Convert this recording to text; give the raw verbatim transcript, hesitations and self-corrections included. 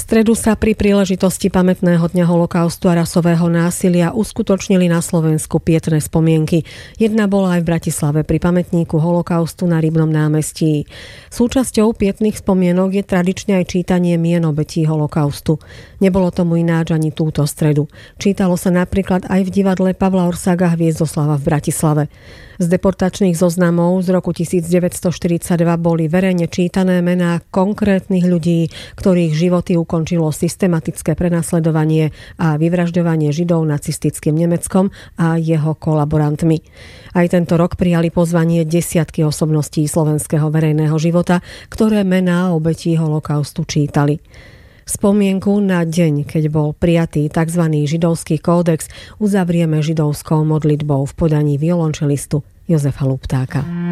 stredu sa pri príležitosti pamätného dňa holokaustu a rasového násilia uskutočnili na Slovensku pietné spomienky. Jedna bola aj v Bratislave pri pamätníku holokaustu na Rybnom námestí. Súčasťou pietných spomienok je tradične aj čítanie mien obetí holokaustu. Nebolo tomu ináč ani túto stredu. Čítalo sa napríklad aj v divadle Pavla Orsága Hviezdoslava v Bratislave. Z deportačných zoznamov z roku devätnásťstoštyridsaťdva boli verejne čítané mená konkrétnych ľudí, ktorých životy ukončilo systematické prenasledovanie a vyvražďovanie Židov nacistickým Nemeckom a jeho kolaborantmi. Aj tento rok prijali pozvanie desiatky osobností slovenského verejného života, ktoré mená obetí holokaustu čítali. Spomienku na deň, keď bol prijatý tzv. Židovský kódex, uzavrieme židovskou modlitbou v podaní violončelistu Jozefa Luptáka.